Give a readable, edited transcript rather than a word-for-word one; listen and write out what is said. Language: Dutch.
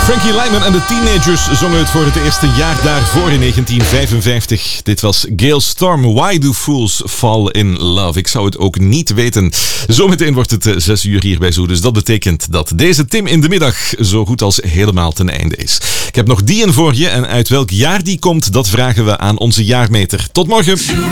Frankie Lymon en de Teenagers zongen het voor het eerste jaar daarvoor in 1955. Dit was Gale Storm, Why Do Fools Fall in Love? Ik zou het ook niet weten. Zometeen wordt het 6 uur hier bij Zoo, dus dat betekent dat deze Tim in de middag zo goed als helemaal ten einde is. Ik heb nog die een voor je en uit welk jaar die komt, dat vragen we aan onze jaarmeter. Tot morgen!